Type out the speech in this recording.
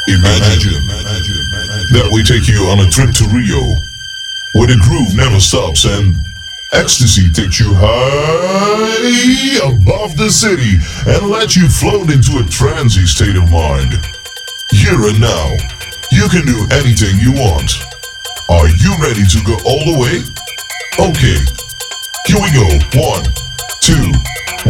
Imagine that we take you on a trip to Rio, where the groove never stops and ecstasy takes you high above the city and lets you float into a transy state of mind. Here and now, you can do anything you want. Are you ready to go all the way? Okay, here we go. 1, 2,